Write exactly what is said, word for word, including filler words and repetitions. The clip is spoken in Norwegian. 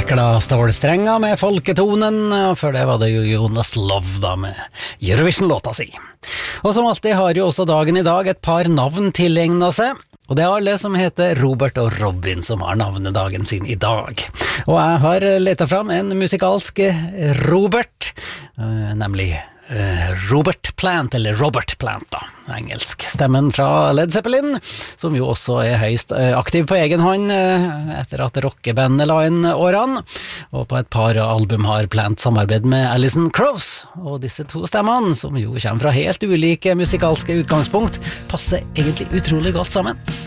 Hekla stålstrenger med folketonen, og før det var det jo Jonas Love da med Eurovision-låta si. Og som alltid har jo også dagen i dag et par navn tilegnet seg, og det er alle som heter Robert og Robin som har navnedagen sin i dag. Og jeg har letet fram en musikalsk Robert, nemlig Robert Plant, eller Robert Plant da, engelsk. Stemmen fra Led Zeppelin, som jo også er høyst aktiv på egen hånd etter at rockebandet la inn årene, og på et par album har Plant samarbeid med Alison Krauss, og disse to stemmene, som jo kommer fra helt ulike musikalske utgangspunkt, passer egentlig utrolig godt sammen.